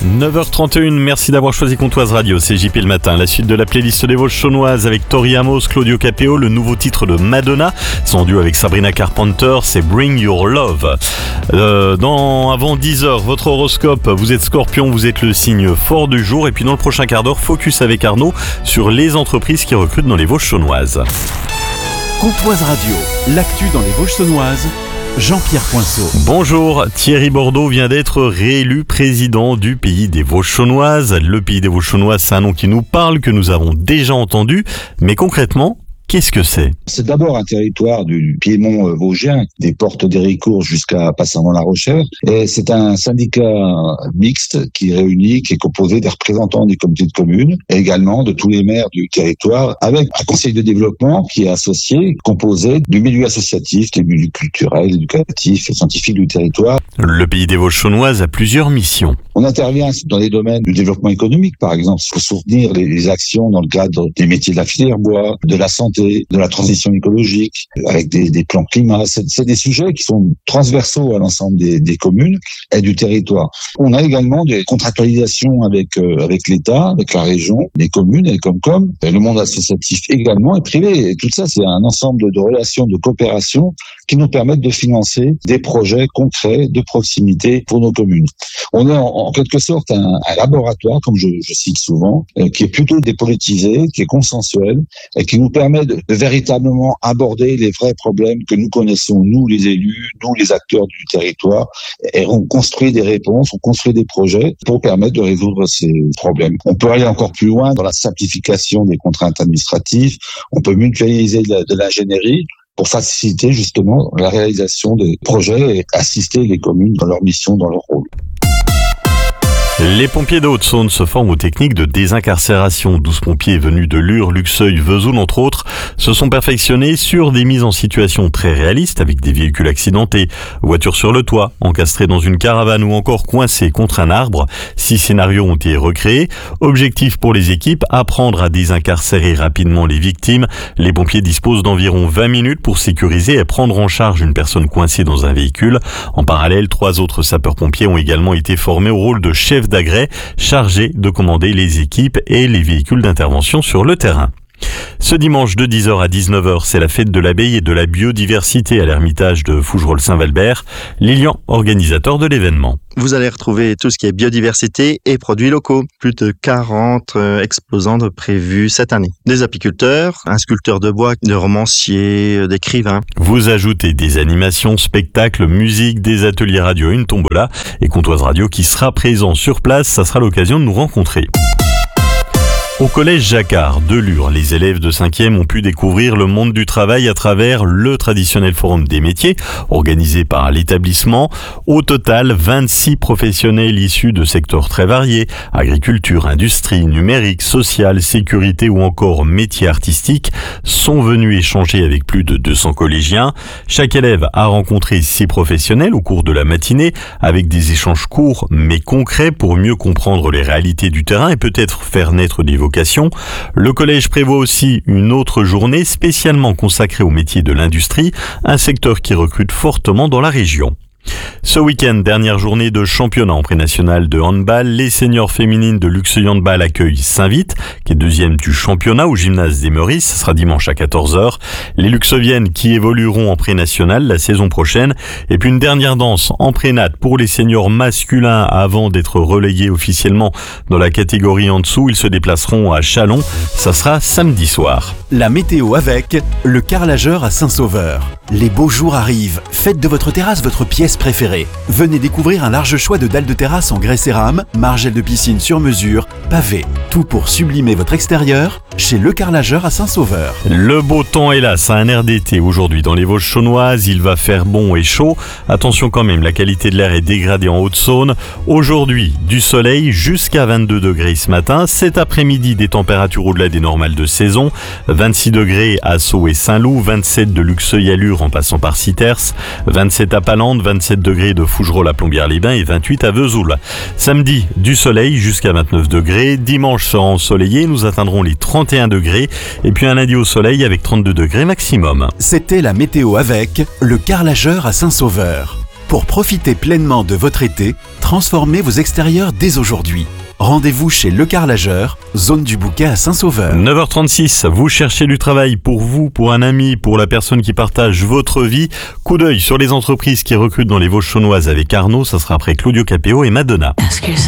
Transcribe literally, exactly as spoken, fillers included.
neuf heures trente et une, merci d'avoir choisi Comtoise Radio, c'est J P le matin. La suite de la playlist des Vosges chaunoises avec Tori Amos, Claudio Capéo, le nouveau titre de Madonna, son duo avec Sabrina Carpenter, c'est Bring Your Love. Euh, dans avant dix heures, votre horoscope, vous êtes Scorpion, vous êtes le signe fort du jour. Et puis dans le prochain quart d'heure, focus avec Arnaud sur les entreprises qui recrutent dans les Vosges chaunoises. Comtoise Radio, l'actu dans les Vosges chaunoises. Jean-Pierre Poinceau. Bonjour, Thierry Bordeaux vient d'être réélu président du Pays des Vosges chaunoises. Le Pays des Vosges chaunoises, c'est un nom qui nous parle, que nous avons déjà entendu, mais concrètement, qu'est-ce que c'est ? C'est d'abord un territoire du Piémont vosgien, des portes d'Héricourt jusqu'à Passavant-la Rochère. Et c'est un syndicat mixte qui réunit, qui est composé des représentants des comités de communes et également de tous les maires du territoire, avec un conseil de développement qui est associé, composé du milieu associatif, des milieux culturels, éducatifs et scientifiques du territoire. Le Pays des Vosges chaunoises a plusieurs missions. On intervient dans les domaines du développement économique, par exemple. Il faut soutenir les, les actions dans le cadre des métiers de la filière bois, de la santé, de la transition écologique, avec des, des plans climat. C'est, c'est des sujets qui sont transversaux à l'ensemble des, des communes et du territoire. On a également des contractualisations avec euh, avec l'État, avec la région, les communes et les Comcom, et le monde associatif également et privé. Et tout ça, c'est un ensemble de relations, de coopération qui nous permettent de financer des projets concrets de proximité pour nos communes. On est en, en quelque sorte un, un laboratoire, comme je, je cite souvent, euh, qui est plutôt dépolitisé, qui est consensuel et qui nous permet de, de véritablement aborder les vrais problèmes que nous connaissons, nous les élus, nous les acteurs du territoire, et on construit des réponses, on construit des projets pour permettre de résoudre ces problèmes. On peut aller encore plus loin dans la simplification des contraintes administratives, on peut mutualiser de, la, de l'ingénierie, pour faciliter justement la réalisation des projets et assister les communes dans leur mission, dans leur rôle. Les pompiers de Haute-Saône se forment aux techniques de désincarcération. douze pompiers venus de Lure, Luxeuil, Vesoul, entre autres, se sont perfectionnés sur des mises en situation très réalistes avec des véhicules accidentés, voitures sur le toit, encastrées dans une caravane ou encore coincées contre un arbre. Six scénarios ont été recréés. Objectif pour les équipes, apprendre à désincarcérer rapidement les victimes. Les pompiers disposent d'environ vingt minutes pour sécuriser et prendre en charge une personne coincée dans un véhicule. En parallèle, trois autres sapeurs-pompiers ont également été formés au rôle de chef d'agrès chargé de commander les équipes et les véhicules d'intervention sur le terrain. Ce dimanche de dix heures à dix-neuf heures, c'est la fête de l'abeille et de la biodiversité à l'Ermitage de Fougerolles-Saint-Valbert. Lilian, organisateur de l'événement. Vous allez retrouver tout ce qui est biodiversité et produits locaux. Plus de quarante exposants prévus cette année. Des apiculteurs, un sculpteur de bois, des romanciers, d'écrivains. Vous ajoutez des animations, spectacles, musique, des ateliers radio, une tombola et Comtoise Radio qui sera présent sur place. Ça sera l'occasion de nous rencontrer. Au collège Jacquard de Lure, les élèves de cinquième ont pu découvrir le monde du travail à travers le traditionnel forum des métiers organisé par l'établissement. Au total, vingt-six professionnels issus de secteurs très variés, agriculture, industrie, numérique, social, sécurité ou encore métiers artistiques, sont venus échanger avec plus de deux cents collégiens. Chaque élève a rencontré six professionnels au cours de la matinée avec des échanges courts mais concrets pour mieux comprendre les réalités du terrain et peut-être faire naître des vocations. Le collège prévoit aussi une autre journée spécialement consacrée au métier de l'industrie, un secteur qui recrute fortement dans la région. Ce week-end, dernière journée de championnat en pré-national de handball, les seniors féminines de Luxeuil Handball accueillent Saint-Vite, qui est deuxième du championnat au gymnase des Meurices. Ce sera dimanche à quatorze heures. Les Luxeuviennes qui évolueront en pré-national la saison prochaine. Et puis une dernière danse en pré-nat pour les seniors masculins avant d'être relayés officiellement dans la catégorie en dessous. Ils se déplaceront à Châlons. Ça sera samedi soir. La météo avec le carrelageur à Saint-Sauveur. Les beaux jours arrivent. Faites de votre terrasse votre pièce préférée. Venez découvrir un large choix de dalles de terrasse en grès cérame, margelles de piscine sur mesure, pavés. Tout pour sublimer votre extérieur chez Le Carrelageur à Saint-Sauveur. Le beau temps est là, ça a un air d'été aujourd'hui dans les Vosges chaunoises. Il va faire bon et chaud. Attention quand même, la qualité de l'air est dégradée en Haute-Saône. Aujourd'hui, du soleil jusqu'à vingt-deux degrés ce matin. Cet après-midi, des températures au-delà des normales de saison. vingt-six degrés à Sceaux et Saint-Loup, vingt-sept de Luxeuil à Lure en passant par Citers, vingt-sept à Palande, vingt-sept degrés de Fougerolles à Plombières-les-Bains et vingt-huit à Vesoul. Samedi, du soleil jusqu'à vingt-neuf degrés. Dimanche sera ensoleillé, nous atteindrons les trente et un degrés. Et puis un lundi au soleil avec trente-deux degrés maximum. C'était la météo avec le Carrelageur à Saint-Sauveur. Pour profiter pleinement de votre été, transformez vos extérieurs dès aujourd'hui. Rendez-vous chez Le Carrelageur, zone du Bouquet à Saint-Sauveur. neuf heures trente-six, vous cherchez du travail pour vous, pour un ami, pour la personne qui partage votre vie. Coup d'œil sur les entreprises qui recrutent dans les Vosges chaunoises avec Arnaud, ça sera après Claudio Capéo et Madonna.